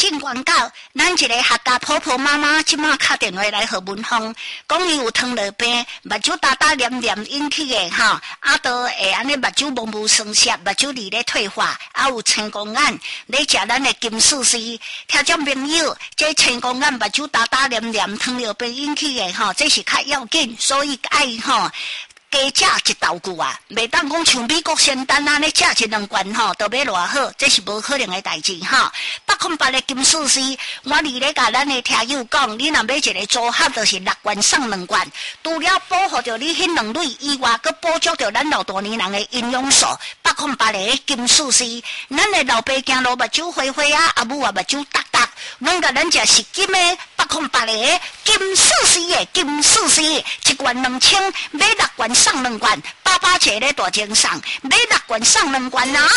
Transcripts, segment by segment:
进广告，咱一个客家婆婆妈妈即马打电话来给文芳，讲伊有糖尿病，目睭大大黏黏引起的哈，都会安尼目睭蒙蒙酸涩，目睭里咧退化，有青光眼，咧食咱的金丝丝，听众朋友，这青光眼目睭大大黏黏糖尿病引起的哈，这是较要紧，所以爱哈。加食一豆腐啊，袂当讲像美国仙丹安尼食一2罐吼，都要偌好，这是无可能的代志哈。808的金丝丝，我伫咧甲咱的听友讲，你若买一个组合，就是6罐送2罐，除了保护着你迄2类以外，佮补足着咱老大年人的营养素。808的金丝丝，咱的老爸行路目睭花花啊，阿母啊目睭耷耷，阮甲咱食实金的808的金丝丝的金丝丝，1罐2000，买6罐送2罐，爸爸姐咧大精送，买6罐送2罐啊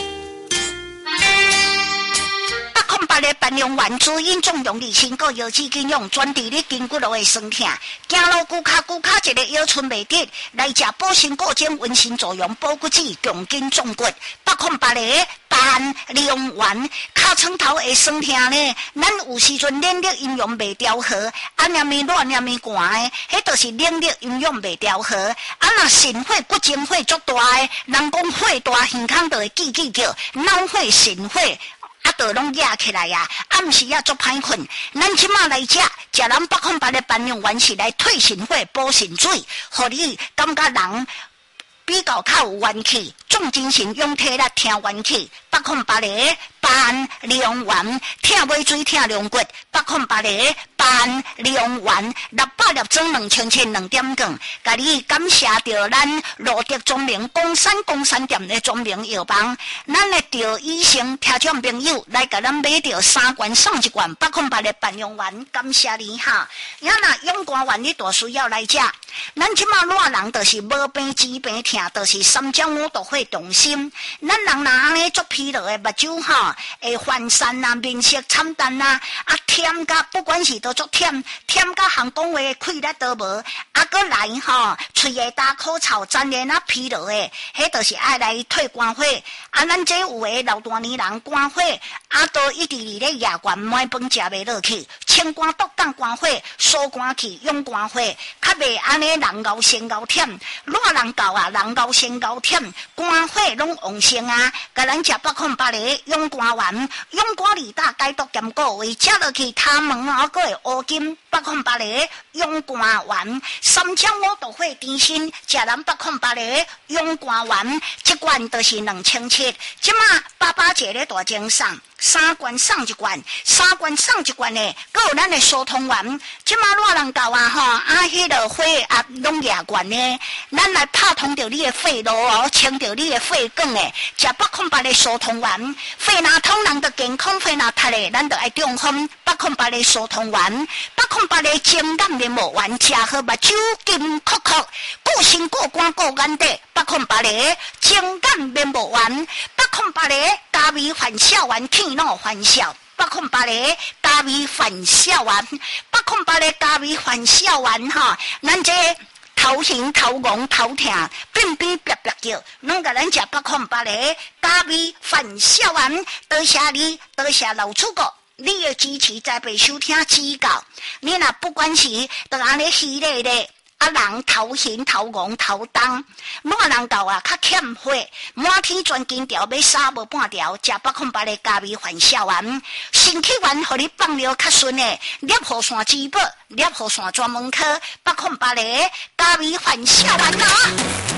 ！808的半用丸滋阴纵容利心，个药剂金用，专治你筋骨路的酸痛，行路骨卡一个腰寸袂直，来食补心固精温心作用，补骨脂强筋壮骨。808的半利用丸，尻川头会酸痛呢，咱有时阵冷热阴阳袂调和，念咪热念咪寒的，迄就是冷热阴阳袂调和。若肾火骨精火足大的，人讲火大耳孔就会记叫，脑火肾火。都拢压起来呀！暗时足歹困，咱即马来食咱808的半用丸是来退肾火、补肾水，互你感觉人比较有元气，重精神、用体力、听元气。808的半利用丸，听尾水、听龙骨。808的半利用丸，600粒装2000千2点光，甲你感谢着咱罗德庄名公山店的庄名药房，咱的着医生听众朋友来甲咱买着3罐送1罐808的半用丸，感谢你哈！那勇肝丸你大需要来食，咱即马热人就是无病治病痛，就是3焦5毒会动心。咱人若安尼足疲劳的目睭哈，会涣散啊，面色惨淡啊，忝甲不管是都足忝甲行讲话的气力都无，搁来吼，喙会打口臭，粘连疲劳的，迄就是爱来退肝火。咱这有的老大年人肝火，都一直伫咧夜关买饭食袂落去，清肝毒降肝火，疏肝气养肝火，较袂安尼人熬先熬忝，热人熬啊，人熬先熬忝，肝火拢旺盛啊！甲咱食808的养肝丸，养肝利胆解毒兼顾胃，食落去他门还会乌金。808的养肝丸，3焦5毒会甜心，食咱808的养肝丸，1罐就是2700。即马爸爸节咧大精送，3罐送1罐，3罐送1罐的，还有咱的疏通丸。即马热人到啊吼，迄个火拢夜罐呢，咱来拍通着你的肺路哦，清着你的肺管的，食808的疏通丸，肺若通人就健康，肺若塌的，咱就爱中风。808的疏通丸，808的精感面膜丸，食好目睭金酷酷，顾身顾肝顾眼底。808的精感面膜丸，808的加味返笑丸，气恼返笑。808的加味返笑丸，808的加味返笑丸哈，咱这头晕头晕头痛，便便别叫，拢甲咱食808的加味返笑丸。多谢你，多谢老主顾。你的支持在被收听指教，你若不管是就安尼虚累咧，人头晕头晕头重，热人到啊较欠火，满天全金条要杀无半条，食808的加味返笑丸，身体丸互你放尿较顺的，摄护线之宝，摄护线专门科808的加味返笑丸啊！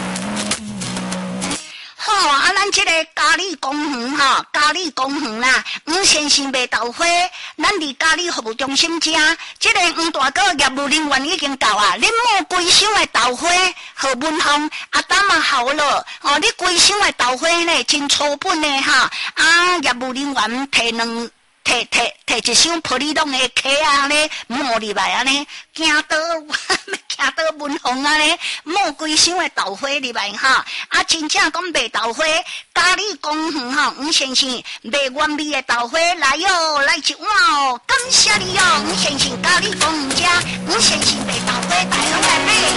好咱这个嘉里公园哈，嘉里公园啦，吴先生卖豆花，咱伫嘉里服务中心食，这个吴大哥业务人员已经到啊，恁摸规箱的豆花，何文芳当嘛好了，你规箱的豆花呢，真粗本的哈，业务人员摕一箱普利东的壳啊咧，摸入来啊咧，惊到文芳啊咧，摸规箱的豆花入来哈，真正讲卖豆花，嘉里公园哈，吴先生卖原味的豆花来哟，来一碗哦，感谢你哦，吴先生嘉里公园家，吴先生卖豆花，大家来买。